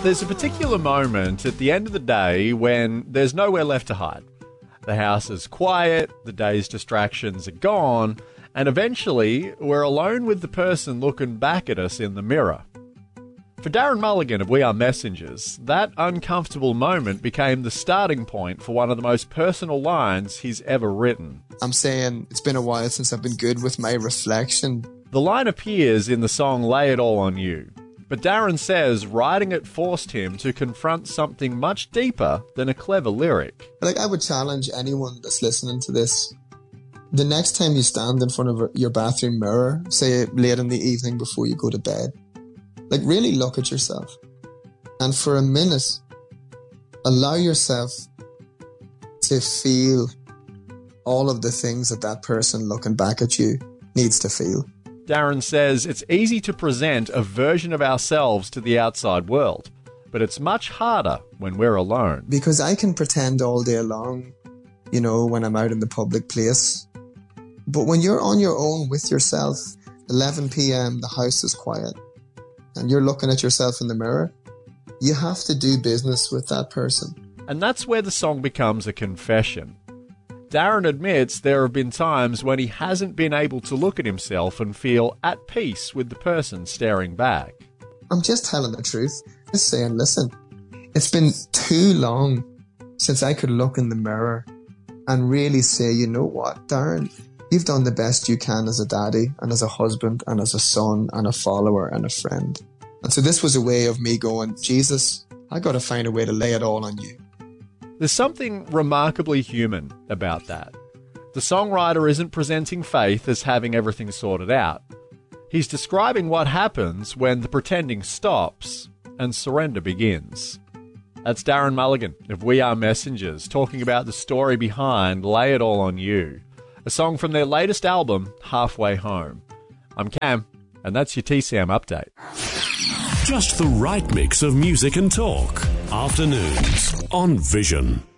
There's a particular moment at the end of the day when there's nowhere left to hide. The house is quiet, the day's distractions are gone, and eventually we're alone with the person looking back at us in the mirror. For Darren Mulligan of We Are Messengers, that uncomfortable moment became the starting point for one of the most personal lines he's ever written. I'm saying it's been a while since I've been good with my reflection. The line appears in the song Lay It All On You, but Darren says writing it forced him to confront something much deeper than a clever lyric. I would challenge anyone that's listening to this. The next time you stand in front of your bathroom mirror, say late in the evening before you go to bed, really look at yourself. And for a minute, allow yourself to feel all of the things that person looking back at you needs to feel. Darren says it's easy to present a version of ourselves to the outside world, but it's much harder when we're alone. Because I can pretend all day long, when I'm out in the public place. But when you're on your own with yourself, 11 p.m, the house is quiet, and you're looking at yourself in the mirror, you have to do business with that person. And that's where the song becomes a confession. Darren admits there have been times when he hasn't been able to look at himself and feel at peace with the person staring back. I'm just telling the truth. Just saying, listen, it's been too long since I could look in the mirror and really say, you know what, Darren, you've done the best you can as a daddy and as a husband and as a son and a follower and a friend. And so this was a way of me going, Jesus, I got to find a way to lay it all on you. There's something remarkably human about that. The songwriter isn't presenting faith as having everything sorted out. He's describing what happens when the pretending stops and surrender begins. That's Darren Mulligan of We Are Messengers talking about the story behind Lay It All On You, a song from their latest album, Halfway Home. I'm Cam, and that's your TCM update. Just the right mix of music and talk. Afternoons on Vision.